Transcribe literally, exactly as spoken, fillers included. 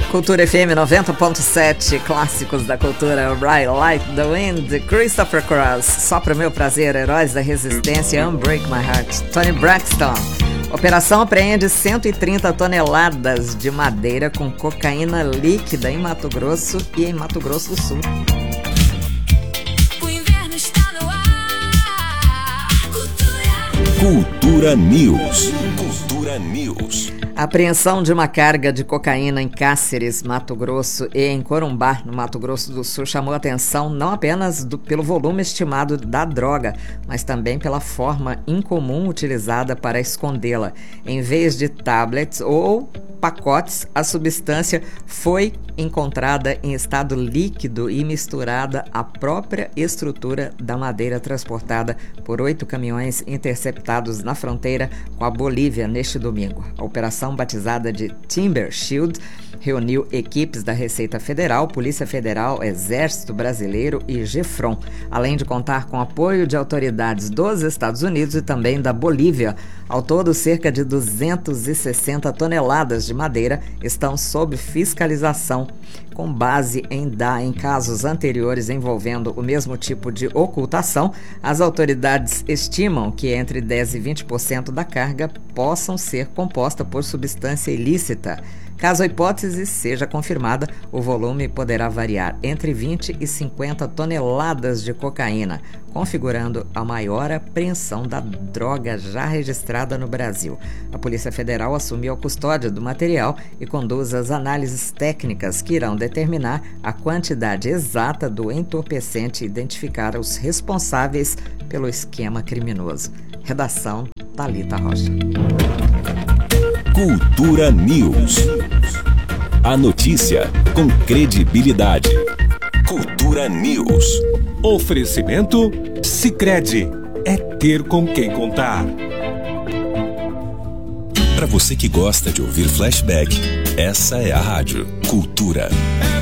Cultura F M noventa ponto sete, clássicos da cultura, Bright Light the Wind, Christopher Cross, Só Pro Meu Prazer, Heróis da Resistência, Unbreak My Heart, Tony Braxton. Operação apreende cento e trinta toneladas de madeira com cocaína líquida em Mato Grosso e em Mato Grosso do Sul. O inverno está no ar. Cultura. Cultura News. Cultura News. A apreensão de uma carga de cocaína em Cáceres, Mato Grosso, e em Corumbá, no Mato Grosso do Sul, chamou a atenção não apenas do, pelo volume estimado da droga, mas também pela forma incomum utilizada para escondê-la. Em vez de tablets ou pacotes, a substância foi encontrada em estado líquido e misturada à própria estrutura da madeira transportada por oito caminhões interceptados na fronteira com a Bolívia neste domingo. A operação, batizada de Timber Shield, reuniu equipes da Receita Federal, Polícia Federal, Exército Brasileiro e GEFRON, além de contar com apoio de autoridades dos Estados Unidos e também da Bolívia. Ao todo, cerca de duzentas e sessenta toneladas de madeira estão sob fiscalização, com base em, da, em casos anteriores envolvendo o mesmo tipo de ocultação. As autoridades estimam que entre dez e vinte por cento da carga possam ser composta por substância ilícita. Caso a hipótese seja confirmada, o volume poderá variar entre vinte e cinquenta toneladas de cocaína, configurando a maior apreensão da droga já registrada no Brasil. A Polícia Federal assumiu a custódia do material e conduz as análises técnicas que irão determinar a quantidade exata do entorpecente e identificar os responsáveis pelo esquema criminoso. Redação: Thalita Rocha. Cultura News. A notícia com credibilidade. Cultura News. Oferecimento Sicredi. É ter com quem contar. Para você que gosta de ouvir flashback, essa é a rádio Cultura.